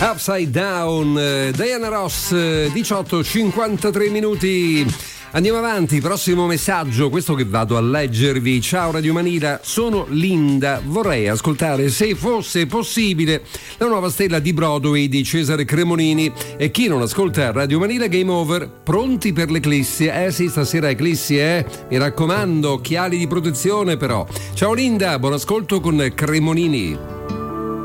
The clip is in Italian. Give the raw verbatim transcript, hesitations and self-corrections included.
Upside Down, eh, Diana Ross, eh, diciotto cinquantatré minuti. Andiamo avanti, prossimo messaggio, questo che vado a leggervi. Ciao Radio Manila, sono Linda, vorrei ascoltare, se fosse possibile, la nuova stella di Broadway di Cesare Cremonini. E chi non ascolta Radio Manila, game over, pronti per l'eclissi? Eh sì, stasera eclissi, eh? Mi raccomando, occhiali di protezione però. Ciao Linda, buon ascolto con Cremonini.